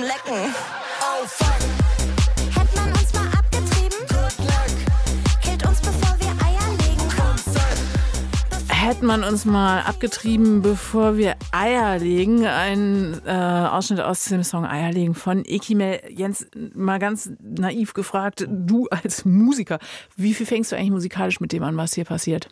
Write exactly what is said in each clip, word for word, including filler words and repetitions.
zum Lecken. Oh fuck, Hätt man uns mal abgetrieben, good luck, killt uns bevor wir Eier legen. Consent. Hätte man uns mal abgetrieben, bevor wir Eier legen. Ein äh, Ausschnitt aus dem Song Eierlegen von Ekimel. Jens, mal ganz naiv gefragt, du als Musiker, wie viel fängst du eigentlich musikalisch mit dem an, was hier passiert?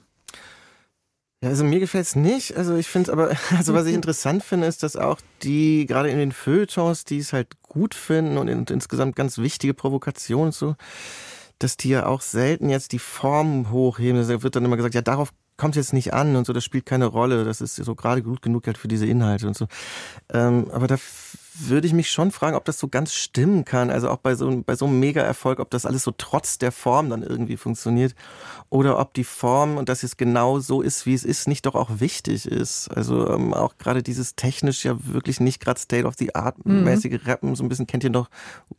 Ja, also mir gefällt's nicht. Also ich finde aber, also was ich interessant finde, ist, dass auch die, gerade in den Feuilletons, die es halt gut finden und, in, und insgesamt ganz wichtige Provokationen und so, dass die ja auch selten jetzt die Form hochheben. Da wird dann immer gesagt, ja, darauf kommt jetzt nicht an und so, das spielt keine Rolle. Das ist so gerade gut genug halt für diese Inhalte und so. Ähm, aber da würde ich mich schon fragen, ob das so ganz stimmen kann. Also auch bei so, bei so einem Mega-Erfolg, ob das alles so trotz der Form dann irgendwie funktioniert. Oder ob die Form und dass es genau so ist, wie es ist, nicht doch auch wichtig ist. Also ähm, auch gerade dieses technisch ja wirklich nicht gerade State-of-the-Art-mäßige Rappen. So ein bisschen kennt ihr noch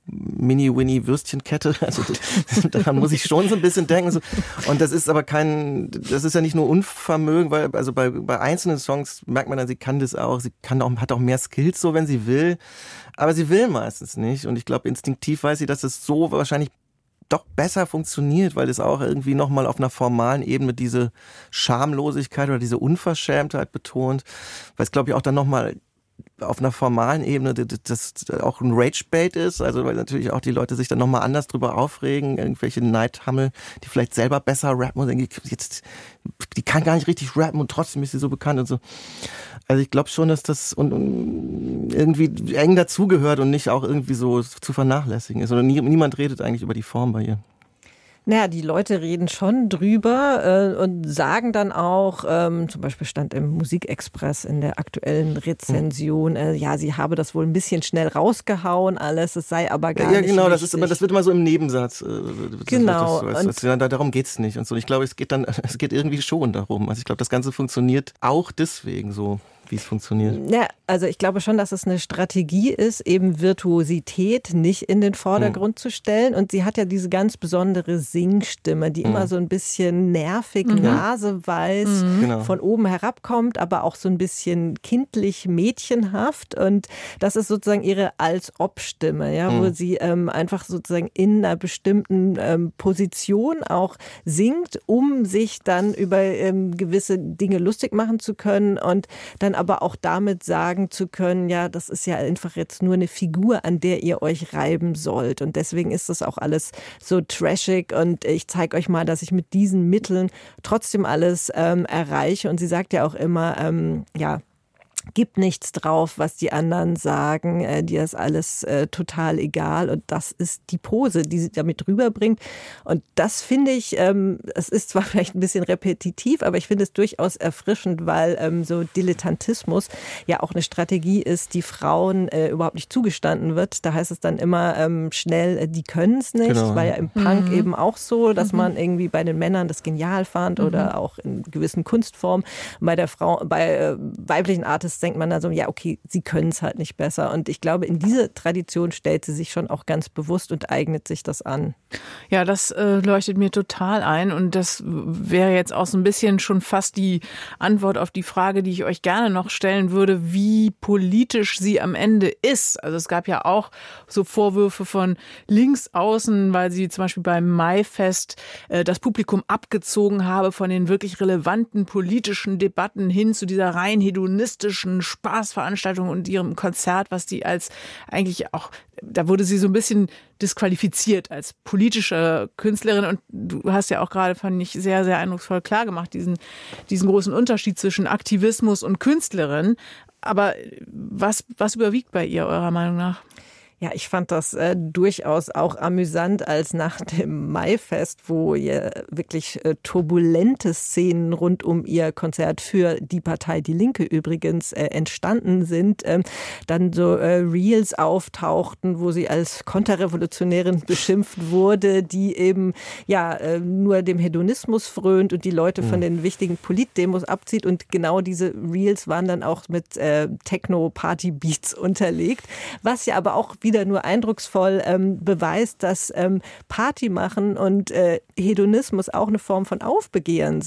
Mini-Winnie-Würstchenkette. Also daran muss ich schon so ein bisschen denken. So. Und das ist aber kein, das ist ja nicht nur Unvermögen, weil also bei, bei einzelnen Songs merkt man dann, sie kann das auch. Sie kann auch, hat auch mehr Skills so, wenn sie will. Aber sie will meistens nicht. Und ich glaube, instinktiv weiß sie, dass es so wahrscheinlich doch besser funktioniert, weil es auch irgendwie nochmal auf einer formalen Ebene diese Schamlosigkeit oder diese Unverschämtheit betont. Weil es, glaube ich, auch dann nochmal auf einer formalen Ebene das auch ein Rage-Bait ist, also weil natürlich auch die Leute sich dann nochmal anders drüber aufregen, irgendwelche Neidhammel, die vielleicht selber besser rappen und denken, jetzt, die kann gar nicht richtig rappen und trotzdem ist sie so bekannt und so. Also ich glaube schon, dass das und, und irgendwie eng dazugehört und nicht auch irgendwie so zu vernachlässigen ist. Oder nie, niemand redet eigentlich über die Form bei ihr. Naja, die Leute reden schon drüber äh, und sagen dann auch, ähm, zum Beispiel stand im Musikexpress in der aktuellen Rezension, äh, ja, sie habe das wohl ein bisschen schnell rausgehauen, alles, es sei aber gar ja, nicht genau, das wichtig. ist immer, das wird immer so im Nebensatz. Äh, genau. Das, das, das, das, darum geht's nicht und so. Ich glaube, es geht dann, es geht irgendwie schon darum. Also ich glaube, das Ganze funktioniert auch deswegen so, wie es funktioniert. Ja, also ich glaube schon, dass es eine Strategie ist, eben Virtuosität nicht in den Vordergrund mhm. zu stellen. Und sie hat ja diese ganz besondere Singstimme, die mhm. immer so ein bisschen nervig, mhm. naseweiß mhm. genau. von oben herabkommt, aber auch so ein bisschen kindlich mädchenhaft. Und das ist sozusagen ihre Als-Ob-Stimme, ja, mhm. wo sie ähm, einfach sozusagen in einer bestimmten ähm, Position auch singt, um sich dann über ähm, gewisse Dinge lustig machen zu können und dann aber auch damit sagen zu können, ja, das ist ja einfach jetzt nur eine Figur, an der ihr euch reiben sollt. Und deswegen ist das auch alles so trashig und ich zeige euch mal, dass ich mit diesen Mitteln trotzdem alles ähm, erreiche. Und sie sagt ja auch immer, ähm, ja, gibt nichts drauf, was die anderen sagen, äh, dir ist alles äh, total egal und das ist die Pose, die sie damit rüberbringt und das finde ich, ähm, es ist zwar vielleicht ein bisschen repetitiv, aber ich finde es durchaus erfrischend, weil ähm, so Dilettantismus ja auch eine Strategie ist, die Frauen äh, überhaupt nicht zugestanden wird. Da heißt es dann immer ähm, schnell, äh, die können es nicht. Genau. Das war ja im Punk mhm. eben auch so, dass mhm. man irgendwie bei den Männern das genial fand mhm. oder auch in gewissen Kunstformen. Bei der Frau, bei äh, weiblichen Artists denkt man dann so, ja okay, sie können es halt nicht besser. Und ich glaube, in diese Tradition stellt sie sich schon auch ganz bewusst und eignet sich das an. Ja, das äh, leuchtet mir total ein und das wäre jetzt auch so ein bisschen schon fast die Antwort auf die Frage, die ich euch gerne noch stellen würde, wie politisch sie am Ende ist. Also es gab ja auch so Vorwürfe von links außen, weil sie zum Beispiel beim Maifest äh, das Publikum abgezogen habe von den wirklich relevanten politischen Debatten hin zu dieser rein hedonistischen Spaßveranstaltung und ihrem Konzert, was die als eigentlich auch, da wurde sie so ein bisschen disqualifiziert als politische Künstlerin und du hast ja auch gerade, fand ich, sehr, sehr eindrucksvoll klar gemacht, diesen, diesen großen Unterschied zwischen Aktivismus und Künstlerin. Aber was, was überwiegt bei ihr, eurer Meinung nach? Ja, ich fand das äh, durchaus auch amüsant, als nach dem Maifest, wo ja wirklich äh, turbulente Szenen rund um ihr Konzert für die Partei Die Linke übrigens äh, entstanden sind, äh, dann so äh, Reels auftauchten, wo sie als Konterrevolutionärin beschimpft wurde, die eben ja äh, nur dem Hedonismus frönt und die Leute von den wichtigen Politdemos abzieht. Und genau diese Reels waren dann auch mit äh, Techno-Party-Beats unterlegt, was ja aber auch wieder nur eindrucksvoll ähm, beweist, dass ähm, Party machen und äh, Hedonismus auch eine Form von Aufbegehren